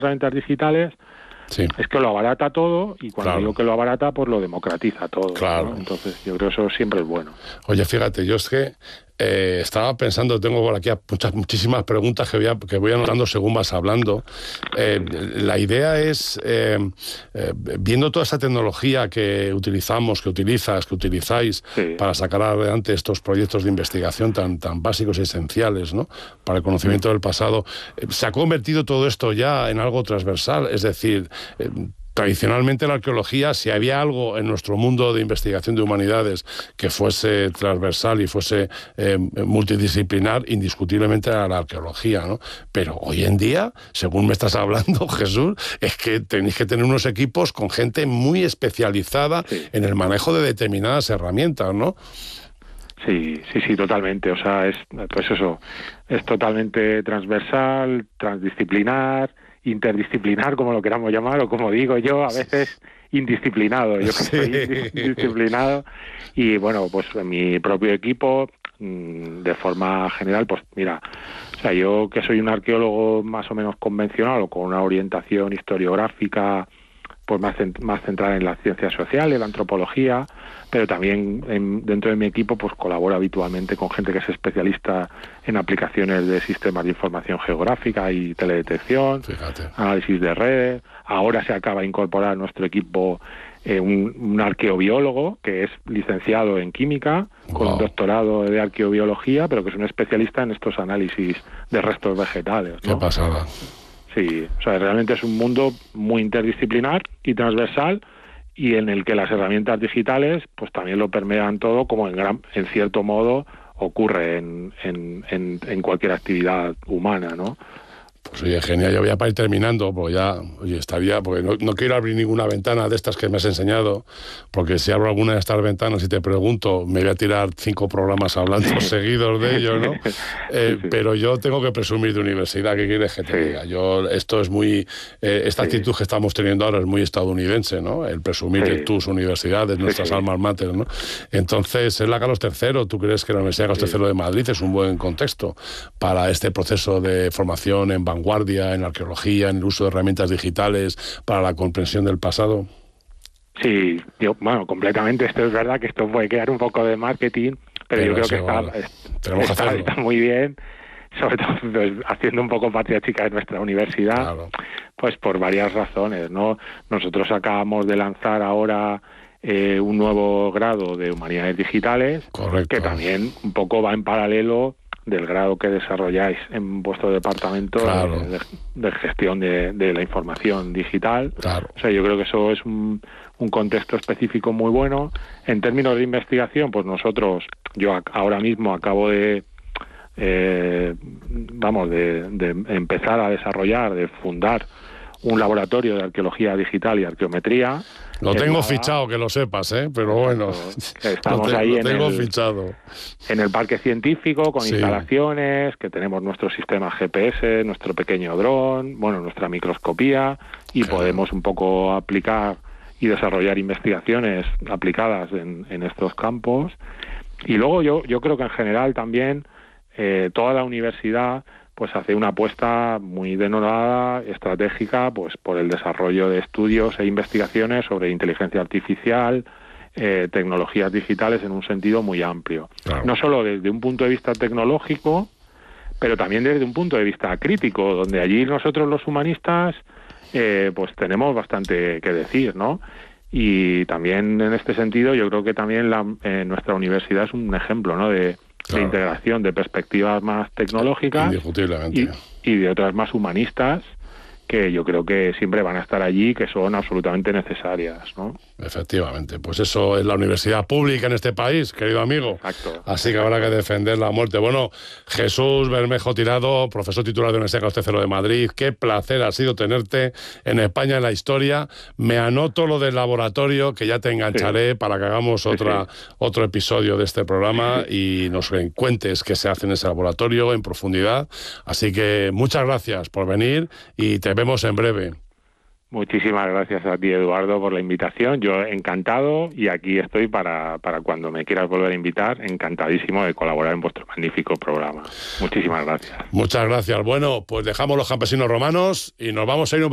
herramientas digitales, sí, es que lo abarata todo, y cuando claro, digo que lo abarata, pues lo democratiza todo, claro. ¿no? Entonces yo creo que eso siempre es bueno. Oye, fíjate, yo es que estaba pensando, tengo por aquí muchísimas preguntas que voy anotando según vas hablando. La idea es, viendo toda esa tecnología que utilizamos, que utilizáis Sí. para sacar adelante estos proyectos de investigación tan básicos y esenciales, ¿no?, para el conocimiento del pasado, ¿se ha convertido todo esto ya en algo transversal? Es decir, tradicionalmente la arqueología, si había algo en nuestro mundo de investigación de humanidades que fuese transversal y fuese multidisciplinar, indiscutiblemente era la arqueología, ¿no? Pero hoy en día, según me estás hablando, Jesús, es que tenéis que tener unos equipos con gente muy especializada en el manejo de determinadas herramientas, ¿no? Sí, totalmente. O sea, pues eso, es totalmente transversal, transdisciplinar, interdisciplinar, como lo queramos llamar, o como digo yo, a veces indisciplinado. Yo que soy indisciplinado. Y bueno, pues en mi propio equipo, de forma general, pues mira, o sea, yo que soy un arqueólogo más o menos convencional o con una orientación historiográfica, pues más centrada en las ciencias sociales, la antropología, pero también dentro de mi equipo pues colaboro habitualmente con gente que es especialista en aplicaciones de sistemas de información geográfica y teledetección, Fíjate, análisis de redes. Ahora se acaba de incorporar a nuestro equipo un arqueobiólogo que es licenciado en química, con un doctorado de arqueobiología, pero que es un especialista en estos análisis de restos vegetales, ¿no? Qué pasada. Sí, o sea, realmente es un mundo muy interdisciplinar y transversal, y en el que las herramientas digitales pues también lo permean todo, como en cierto modo ocurre en cualquier actividad humana, ¿no? Pues oye, genial, yo voy a para ir terminando, porque ya, oye, porque no quiero abrir ninguna ventana de estas que me has enseñado, porque si abro alguna de estas ventanas y te pregunto, me voy a tirar 5 programas hablando seguidos de ello, ¿no? Pero yo tengo que presumir de universidad, ¿qué quieres que te diga? Esto es muy, esta actitud que estamos teniendo ahora es muy estadounidense, ¿no? El presumir de tus universidades, nuestras almas mater, ¿no? Entonces, es la Carlos III, ¿tú crees que la Universidad Carlos III de Madrid es un buen contexto para este proceso de formación en vanguardia, en arqueología, en el uso de herramientas digitales para la comprensión del pasado? Sí, bueno, completamente. Esto es verdad que esto puede quedar un poco de marketing, pero yo creo que está muy bien, sobre todo pues, haciendo un poco patria chica de nuestra universidad, pues por varias razones, ¿no? Nosotros acabamos de lanzar ahora un nuevo grado de Humanidades Digitales, que también un poco va en paralelo del grado que desarrolláis en vuestro departamento de gestión de la información digital. O sea, yo creo que eso es un contexto específico muy bueno. En términos de investigación, pues yo ahora mismo acabo de empezar a desarrollar, de fundar un laboratorio de arqueología digital y arqueometría. Lo tengo fichado, que lo sepas, pero bueno. Estamos ahí fichado en el parque científico, con instalaciones, que tenemos nuestro sistema GPS, nuestro pequeño dron, nuestra microscopía, y podemos un poco aplicar y desarrollar investigaciones aplicadas en estos campos. Y luego yo creo que en general también toda la universidad pues hace una apuesta muy denodada, estratégica, pues por el desarrollo de estudios e investigaciones sobre inteligencia artificial, tecnologías digitales en un sentido muy amplio. No solo desde un punto de vista tecnológico, pero también desde un punto de vista crítico, donde allí nosotros los humanistas pues tenemos bastante que decir, ¿no? Y también en este sentido yo creo que también nuestra universidad es un ejemplo, ¿no?, de integración de perspectivas más tecnológicas y de otras más humanistas, que yo creo que siempre van a estar allí, que son absolutamente necesarias, ¿no? Efectivamente, pues eso es la universidad pública en este país, querido amigo. Así que habrá que defender la muerte. Bueno, Jesús Bermejo Tirado, profesor titular de la Universidad Carlos III de Madrid, qué placer ha sido tenerte en España en la historia. Me anoto lo del laboratorio, que ya te engancharé para que hagamos otro episodio de este programa y nos cuentes qué se hace en ese laboratorio en profundidad. Así que muchas gracias por venir y te vemos en breve. Muchísimas gracias a ti, Eduardo, por la invitación. Yo encantado, y aquí estoy para cuando me quieras volver a invitar, encantadísimo de colaborar en vuestro magnífico programa. Muchísimas gracias. Muchas gracias. Bueno, pues dejamos los campesinos romanos y nos vamos a ir